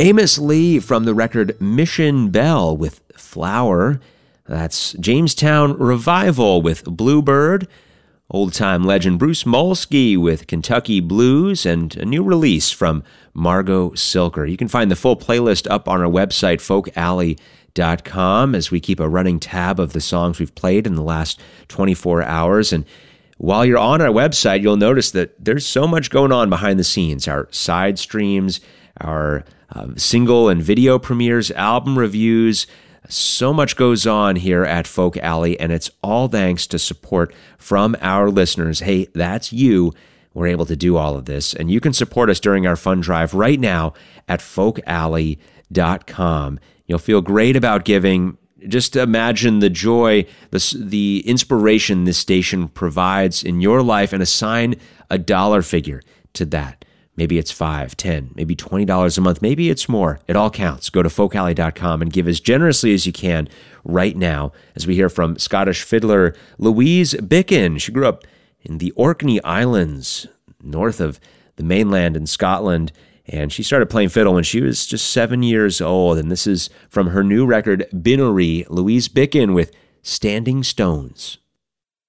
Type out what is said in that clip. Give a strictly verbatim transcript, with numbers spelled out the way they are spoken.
Amos Lee from the record Mission Bell with Flower. That's Jamestown Revival with Bluebird. Old-time legend Bruce Molsky with Kentucky Blues, and a new release from Margot Silker. You can find the full playlist up on our website, folk alley dot com, as we keep a running tab of the songs we've played in the last twenty-four hours. And while you're on our website, you'll notice that there's so much going on behind the scenes. Our side streams, our uh, single and video premieres, album reviews. So much goes on here at Folk Alley, and it's all thanks to support from our listeners. Hey, that's you. We're able to do all of this, and you can support us during our fund drive right now at folk alley dot com. You'll feel great about giving. Just imagine the joy, the, the inspiration this station provides in your life, and assign a dollar figure to that. Maybe it's five, ten, maybe twenty dollars a month. Maybe it's more. It all counts. Go to folk alley dot com and give as generously as you can right now, as we hear from Scottish fiddler Louise Bicken. She grew up in the Orkney Islands, north of the mainland in Scotland, and she started playing fiddle when she was just seven years old. And this is from her new record, Binnery, Louise Bicken with Standing Stones.